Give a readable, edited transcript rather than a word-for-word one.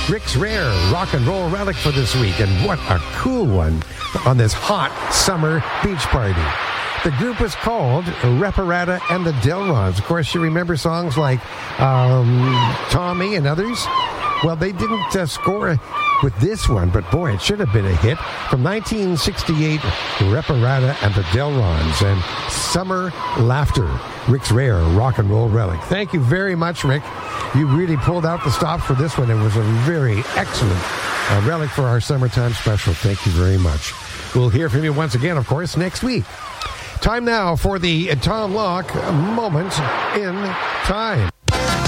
Rick's Rare rock and roll relic for this week. And what a cool one on this hot summer beach party. The group is called Reparata and the Delrons. Of course, you remember songs like Tommy and others. Well, they didn't score with this one, but boy, it should have been a hit. From 1968, Reparata and the Delrons and Summer Laughter, Rick's Rare rock and roll relic. Thank you very much, Rick. You really pulled out the stops for this one. It was a very excellent relic for our summertime special. Thank you very much. We'll hear from you once again, of course, next week. Time now for the Tom Locke Moment in Time.